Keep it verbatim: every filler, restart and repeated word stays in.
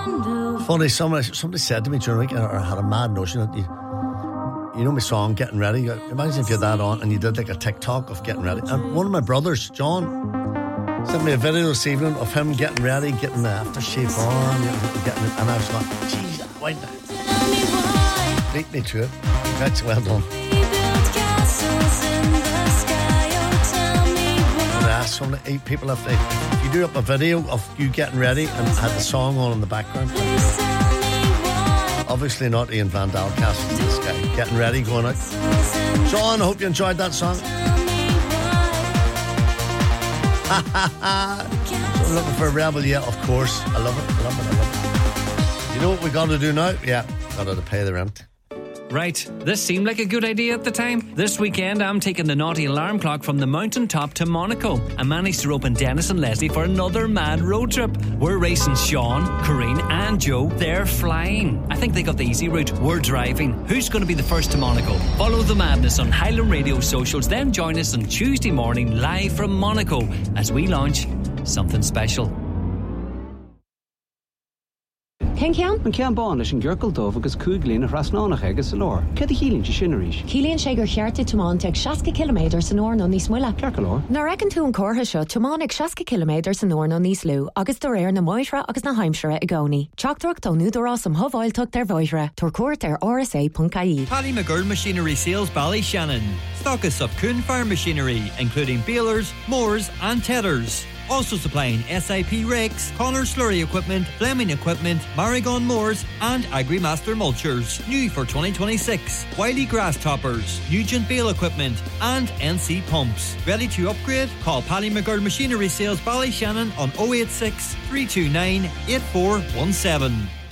Funny, somebody, somebody said to me during the week, or had a mad notion that you, you know my song, Getting Ready? Imagine if you had that on and you did like a TikTok of Getting Ready. And one of my brothers, John, sent me a video this evening of him getting ready, getting the aftershave on, getting it, and I was like, geez, why not? Beat me to it. That's well done. I asked some of the eight people if they, if you do up a video of you getting ready and had the song on in the background. Obviously not Ian Van Dahl casting this guy getting ready, going out. John, I hope you enjoyed that song. So I'm looking for a rebel, yeah, of course. I love it, I love it, I love it. You know what we got to do now? Yeah, got to pay the rent. Right, this seemed like a good idea at the time. This weekend I'm taking the naughty alarm clock from the mountaintop to Monaco. I managed to rope in Dennis and Leslie for another mad road trip. We're racing Sean, Corinne and Joe. They're flying. I think they got the easy route. We're driving. Who's going to be the first to Monaco? Follow the madness on Highland Radio socials, then join us on Tuesday morning live from Monaco as we launch something special. Ken Cian? An cean bán leis an ggheorcail dómh agus cúiglín a thrasnánach aige sa lár. Cad a chilíonn te sin arís? Cílíonn sé gur cheartta tomán ag seasca kilométer san uair nó níos muile. Cearca lár? Ná recinn tú an cótha seo tomán ag seasca kilométer san uair nó níos lú agus do réir na Moithre agus na Haimsire i gcónaí. Teachtarach do núdarrás am thobháilteacht ar Mhoithre. Tar cuairt ar r s a dot i e. Paddy McGill Machinery Sales Ballyshannon. Stockist of Kuhn Farm Machinery, including balers, mowers and tethers. Also supplying S I P rakes, Connor slurry equipment, Fleming equipment, Marigon mowers and Agrimaster mulchers. New for twenty twenty-six. Wiley grass toppers, Nugent bale equipment and N C pumps. Ready to upgrade? Call Paddy McGill Machinery Sales Ballyshannon on oh eight six, three two nine, eight four one seven.